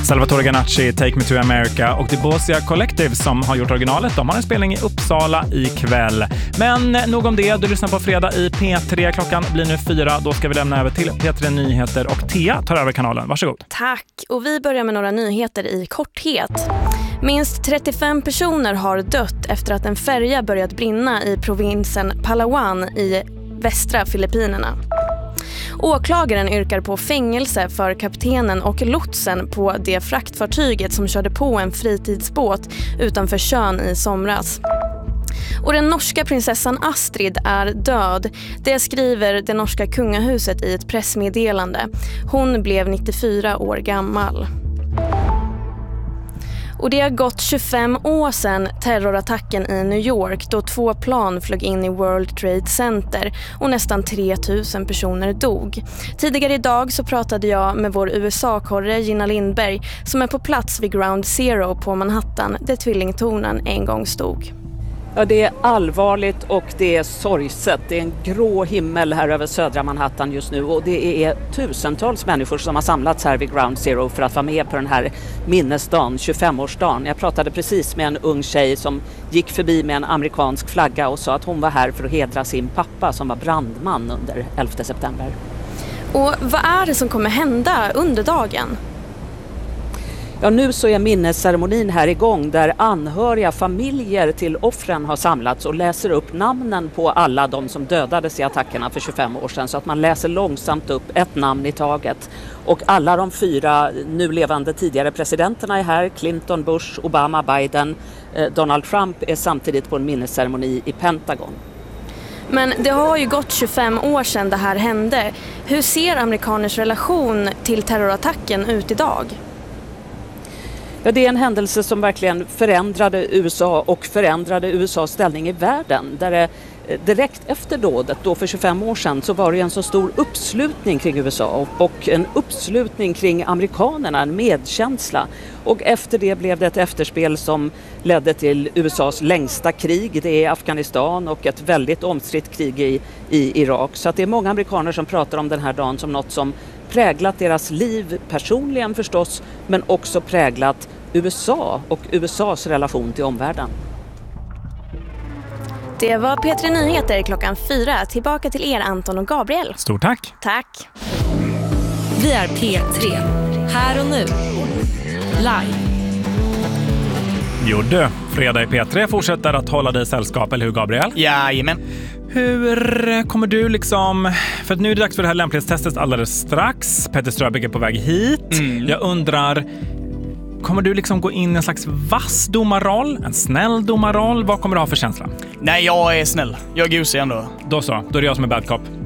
Salvatore Ganacci, Take Me to America och The Bosia Collective som har gjort originalet. De har en spelning i Uppsala ikväll. Men nog om det. Du lyssnar på Fredag i P3. Klockan blir nu 4. Då ska vi lämna över till P3 Nyheter och Thea tar över kanalen. Varsågod. Tack. Och vi börjar med några nyheter i korthet. Minst 35 personer har dött efter att en färja börjat brinna i provinsen Palawan i västra Filippinerna. Åklagaren yrkar på fängelse för kaptenen och lotsen på det fraktfartyget som körde på en fritidsbåt utanför Tjörn i somras. Och den norska prinsessan Astrid är död. Det skriver det norska kungahuset i ett pressmeddelande. Hon blev 94 år gammal. Och det har gått 25 år sedan terrorattacken i New York då 2 plan flög in i World Trade Center och nästan 3000 personer dog. Tidigare idag så pratade jag med vår USA-korre Gina Lindberg som är på plats vid Ground Zero på Manhattan där tvillingtornen en gång stod. Ja, det är allvarligt och det är sorgset. Det är en grå himmel här över södra Manhattan just nu och det är tusentals människor som har samlats här vid Ground Zero för att vara med på den här minnesdagen, 25-årsdagen. Jag pratade precis med en ung tjej som gick förbi med en amerikansk flagga och sa att hon var här för att hedra sin pappa som var brandman under 11 september. Och vad är det som kommer hända under dagen? Ja, nu så är minnesceremonin här igång där anhöriga familjer till offren har samlats och läser upp namnen på alla de som dödades i attackerna för 25 år sedan så att man läser långsamt upp ett namn i taget. Och alla de 4 nu levande tidigare presidenterna är här, Clinton, Bush, Obama, Biden, Donald Trump är samtidigt på en minnesceremoni i Pentagon. Men det har ju gått 25 år sedan det här hände. Hur ser amerikaners relation till terrorattacken ut idag? Ja, det är en händelse som verkligen förändrade USA och förändrade USAs ställning i världen. Där det, direkt efter dådet, då för 25 år sedan, så var det en så stor uppslutning kring USA och en uppslutning kring amerikanerna, en medkänsla. Och efter det blev det ett efterspel som ledde till USAs längsta krig. Det är Afghanistan och ett väldigt omstritt krig i Irak. Så att det är många amerikaner som pratar om den här dagen som något som präglat deras liv personligen förstås, men också präglat USA och USAs relation till omvärlden. Det var P3 Nyheter klockan 4. Tillbaka till er Anton och Gabriel. Stort tack. Tack. Vi är P3. Här och nu. Live. Jo du, Fredag i P3 fortsätter att hålla dig sällskap, eller hur Gabriel? Jajamän. Hur kommer du liksom... För att nu är det dags för det här lämplighetstestet alldeles strax. Petter Ströbeck är på väg hit. Jag undrar... Kommer du liksom gå in i en slags vass domarroll? En snäll domarroll? Vad kommer du ha för känsla? Nej, jag är snäll. Jag är gosig ändå. Då så, då är det jag som är bad cop.